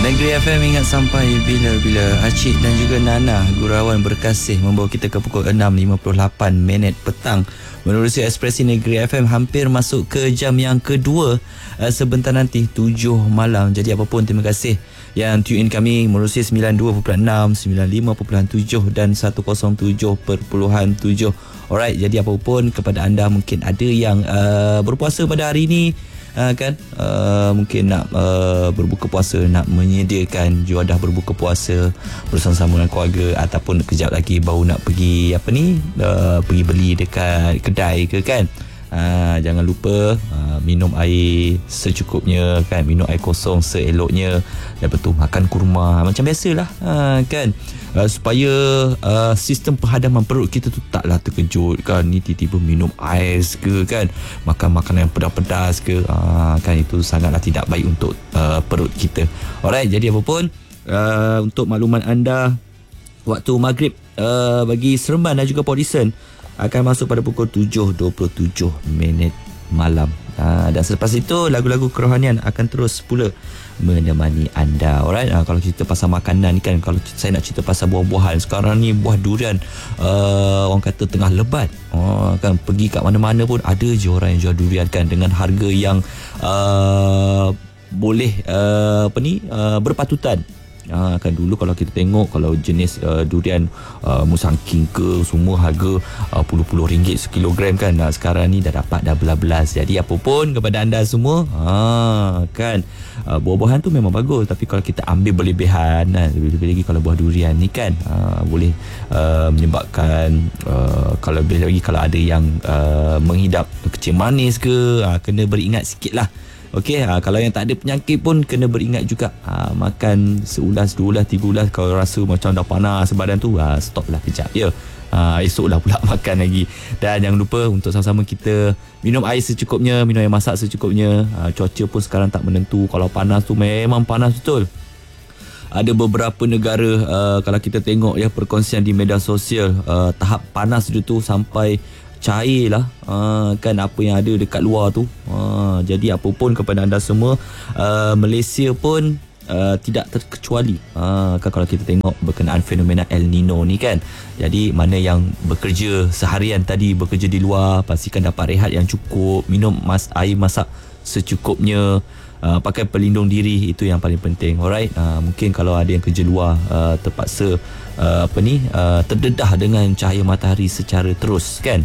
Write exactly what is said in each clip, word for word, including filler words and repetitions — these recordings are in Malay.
Negeri F M ingat sampai bila-bila. Acik dan juga Nana Gurauan Berkasih membawa kita ke pukul enam lima puluh lapan minit petang menerusi Ekspresi Negeri F M, hampir masuk ke jam yang kedua. uh, Sebentar nanti tujuh malam. Jadi apapun, terima kasih yang tune in kami menerusi sembilan puluh dua perpuluhan enam, sembilan puluh lima perpuluhan tujuh dan seratus tujuh perpuluhan tujuh. Alright, jadi apapun kepada anda mungkin ada yang uh, berpuasa pada hari ini, Uh, kan uh, mungkin nak uh, berbuka puasa, nak menyediakan juadah berbuka puasa bersama-sama dengan keluarga, ataupun kejap lagi baru nak pergi apa ni uh, pergi beli dekat kedai ke kan. Uh, jangan lupa uh, minum air secukupnya kan, minum air kosong seeloknya, lepas tu makan kurma macam biasalah, uh, kan uh, supaya uh, sistem penghadaman perut kita tu taklah terkejut kan, ni tiba-tiba minum ais ke kan, makan makanan yang pedas-pedas ke, uh, kan itu sangatlah tidak baik untuk uh, perut kita. Alright, jadi apapun uh, untuk makluman anda, waktu maghrib uh, bagi Seremban dan juga Port Dickson akan masuk pada pukul tujuh dua puluh tujuh minit malam. Ha, dan selepas itu lagu-lagu kerohanian akan terus pula menemani anda. Alright, ha, kalau cerita pasal makanan ni kan, kalau saya nak cerita pasal buah-buahan, sekarang ni buah durian uh, orang kata tengah lebat. Oh, kan pergi kat mana-mana pun ada je orang yang jual durian kan, dengan harga yang uh, boleh uh, apa ni uh, berpatutan. Ha, kan dulu kalau kita tengok, kalau jenis uh, durian uh, Musang King ke, semua harga uh, puluh-puluh ringgit sekilogram kan. Nah, sekarang ni dah dapat dah belas-belas. Jadi apa pun kepada anda semua, ha, kan uh, buah-buahan tu memang bagus, tapi kalau kita ambil berlebihan, nah, lebih-lebih lagi kalau buah durian ni kan, uh, boleh uh, menyebabkan uh, kalau lebih lagi kalau ada yang uh, menghidap kecil manis ke, uh, kena beringat sikit lah. Okey, ha, kalau yang tak ada penyakit pun kena beringat juga. Ha, makan seulas, dua ulas, tiga ulas, kalau rasa macam dah panas badan tu, ha, stop lah kejap ya. Ha, esoklah pula makan lagi. Dan jangan lupa untuk sama-sama kita minum air secukupnya, minum air masak secukupnya. Ha, cuaca pun sekarang tak menentu. Kalau panas tu memang panas betul. Ada beberapa negara, uh, kalau kita tengok ya perkongsian di media sosial, uh, tahap panas dia tu sampai cair lah, uh, kan apa yang ada dekat luar tu. Uh, jadi apa pun kepada anda semua, uh, Malaysia pun uh, tidak terkecuali. Uh, kan kalau kita tengok berkenaan fenomena El Nino ni kan. Jadi mana yang bekerja seharian tadi, bekerja di luar, pastikan dapat rehat yang cukup, minum mas air masak secukupnya, uh, pakai pelindung diri, itu yang paling penting. Alright, uh, mungkin kalau ada yang kerja luar uh, terpaksa uh, apa ni uh, terdedah dengan cahaya matahari secara terus kan.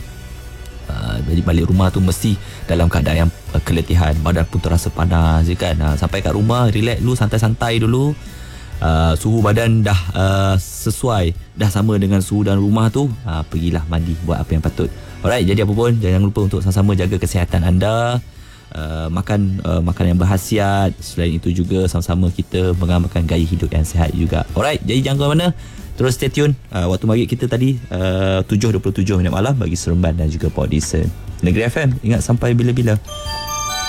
Uh, jadi balik rumah tu mesti dalam keadaan yang uh, keletihan, badan pun terasa panas je kan. Uh, sampai kat rumah relax dulu, santai-santai dulu. Uh, suhu badan dah uh, sesuai, dah sama dengan suhu dalam rumah tu, uh, pergilah mandi, buat apa yang patut. Alright, jadi apa pun jangan lupa untuk sama-sama jaga kesihatan anda. Uh, makan uh, makanan yang berkhasiat. Selain itu juga sama-sama kita mengamalkan gaya hidup yang sihat juga. Alright, jadi jangan ke mana, terus stay tune. uh, Waktu maghrib kita tadi uh, tujuh dua puluh tujuh minit malam bagi Seremban dan juga Port Dickson. Negeri F M ingat sampai bila-bila.